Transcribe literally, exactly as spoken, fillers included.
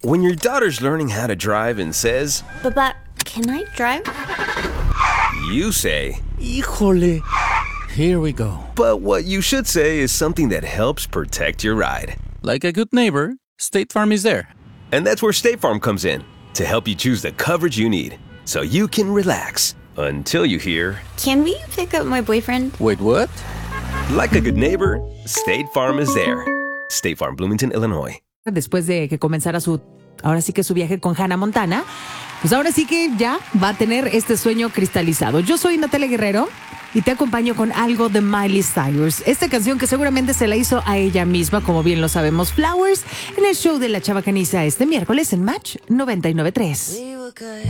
When your daughter's learning how to drive and says, Papa, can I drive? you say, Híjole. Here we go. but what you should say is something that helps protect your ride. Like a good neighbor, State Farm is there. And that's where State Farm comes in, to help you choose the coverage you need, so you can relax until you hear, Can we pick up my boyfriend? Wait, what? like a good neighbor, State Farm is there. State Farm, Bloomington, Illinois. Después de que comenzara su, ahora sí que su viaje con Hannah Montana, pues ahora sí que ya va a tener este sueño cristalizado. Yo soy Natalia Guerrero y te acompaño con algo de Miley Cyrus. Esta canción que seguramente se la hizo a ella misma, como bien lo sabemos, Flowers, en el show de La Chava Caniza este miércoles en Match noventa y nueve punto tres.